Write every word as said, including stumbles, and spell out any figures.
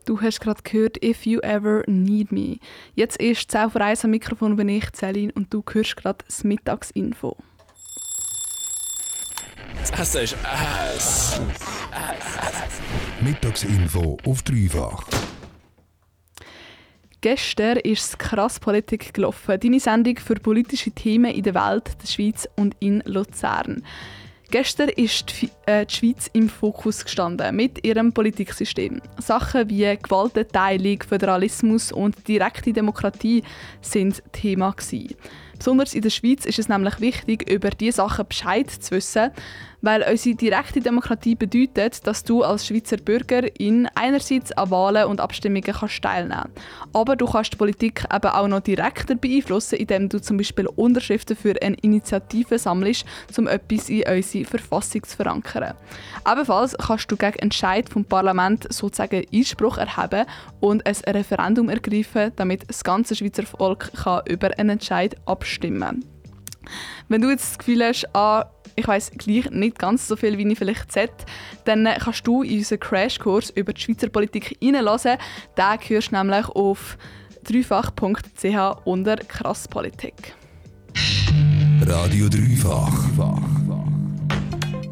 Du hast gerade gehört «If You Ever Need Me». Jetzt ist zehn vor eins am Mikrofon bin ich, Celine, und du hörst gerade das Mittagsinfo. Das ist Ass. Mittagsinfo auf dreifach. Gestern ist das «Krass Politik» gelaufen, deine Sendung für politische Themen in der Welt, der Schweiz und in Luzern. Gestern ist die, äh, die Schweiz im Fokus gestanden mit ihrem Politiksystem. Sachen wie Gewaltenteilung, Föderalismus und direkte Demokratie sind Thema gewesen. Besonders in der Schweiz ist es nämlich wichtig, über diese Sachen Bescheid zu wissen, weil unsere direkte Demokratie bedeutet, dass du als Schweizer Bürgerin einerseits an Wahlen und Abstimmungen kannst teilnehmen kannst. Aber du kannst die Politik eben auch noch direkter beeinflussen, indem du zum Beispiel Unterschriften für eine Initiative sammelst, um etwas in unsere Verfassung zu verankern. Ebenfalls kannst du gegen Entscheid vom Parlament sozusagen Einspruch erheben und ein Referendum ergreifen, damit das ganze Schweizer Volk kann über einen Entscheid abstimmen kann. Wenn du jetzt das Gefühl hast, ah, ich weiss gleich nicht ganz so viel, wie ich vielleicht sollte, dann kannst du in unseren Crashkurs über die Schweizer Politik reinhören. Den hörst du nämlich auf dreifach punkt c h unter Krasspolitik. Radio Dreifach.